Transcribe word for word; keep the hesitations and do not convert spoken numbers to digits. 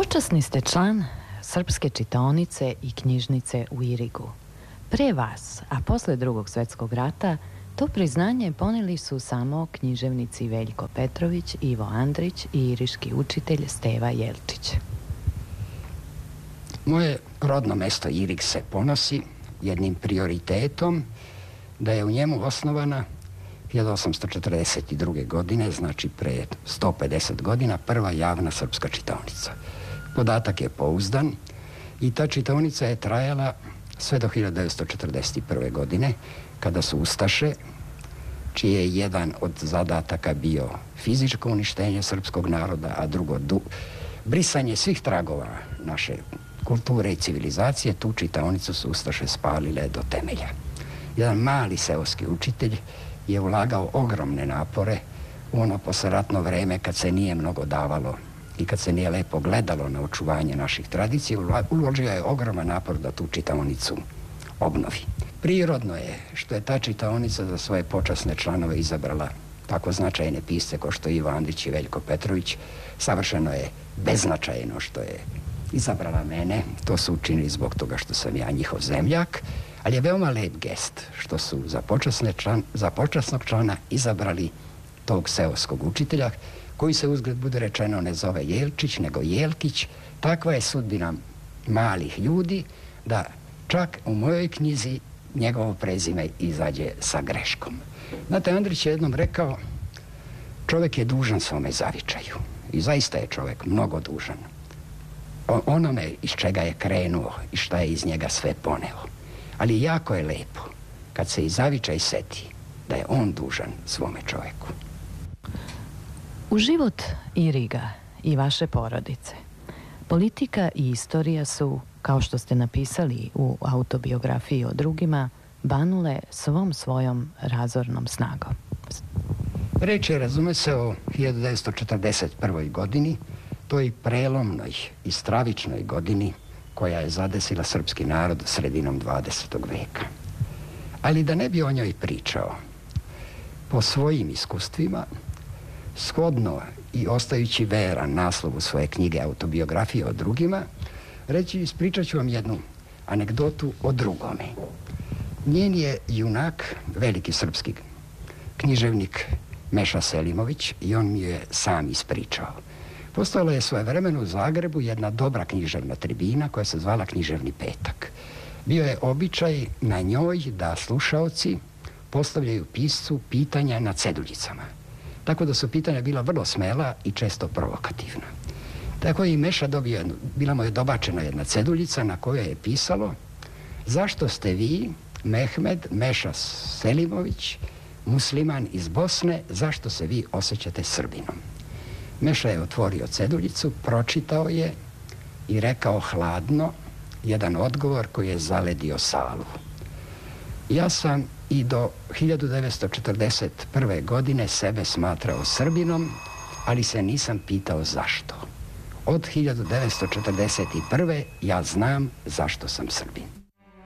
Počasni ste član Srpske čitaonice i knjižnice u Irigu. Pre vas, a posle Drugog svjetskog rata, to priznanje poneli su samo književnici Veljko Petrović, Ivo Andrić i iriški učitelj Steva Jelčić. Moje rodno mesto Irig se ponosi jednim prioritetom da je u njemu osnovana hiljadu osamsto četrdeset druge. godine, znači pre sto pedeset godina, prva javna srpska čitaonica. Podatak je pouzdan i ta čitaonica je trajala sve do hiljadu devetsto četrdeset prve. godine, kada su ustaše, čiji je jedan od zadataka bio fizičko uništenje srpskog naroda, a drugo du, brisanje svih tragova naše kulture i civilizacije, tu čitaonicu su ustaše spalile do temelja. Jedan mali seoski učitelj je ulagao ogromne napore u ono posleratno vreme kad se nije mnogo davalo i kad se nije lepo gledalo na očuvanje naših tradicija. Uložio je ogroman napor da tu čitaonicu obnovi. Prirodno je što je ta čitaonica za svoje počasne članove izabrala tako značajne pisce kao što je Ivo Andrić i Veljko Petrović. Savršeno je beznačajno što je izabrala mene. To su učinili zbog toga što sam ja njihov zemljak, ali je veoma lep gest što su za, član, za počasnog člana izabrali tog seoskog učitelja, koji se uzgled bude rečeno ne zove Jelčić, nego Jelkić. Takva je sudbina malih ljudi da čak u mojoj knjizi njegovo prezime izađe sa greškom. Znate, Andrić je jednom rekao, čovjek je dužan svome zavičaju. I zaista je čovjek mnogo dužan o onome iz čega je krenuo i šta je iz njega sve poneo. Ali jako je lepo kad se i zavičaj seti da je on dužan svome čovjeku. U život Iriga i vaše porodice, politika i istorija su, kao što ste napisali u autobiografiji o drugima, banule svom svojom razornom snagom. Reč je, razume se, o hiljadu devetsto četrdeset prvoj. godini, toj prelomnoj i stravičnoj godini koja je zadesila srpski narod sredinom dvadesetog veka. Ali da ne bi o njoj pričao, po svojim iskustvima, shodno i ostajući veran naslovu svoje knjige autobiografije o drugima, reći, ispričat ću vam jednu anegdotu o drugome. Njen je junak, veliki srpski književnik Meša Selimović, i on mi je sam ispričao. Postojala je svojevremeno u Zagrebu jedna dobra književna tribina koja se zvala Književni petak. Bio je običaj na njoj da slušaoci postavljaju piscu pitanja na ceduljicama. Tako da su pitanja bila vrlo smela i često provokativna. Tako je i Meša dobio, bila mu je dobačena jedna ceduljica na kojoj je pisalo: zašto ste vi, Mehmed Meša Selimović, musliman iz Bosne, zašto se vi osjećate Srbinom? Meša je otvorio ceduljicu, pročitao je i rekao hladno jedan odgovor koji je zaledio salu. Ja sam i do hiljadu devetsto četrdeset prve. godine sebe smatrao Srbinom, ali se nisam pitao zašto. Od hiljadu devetsto četrdeset prve. ja znam zašto sam Srbin.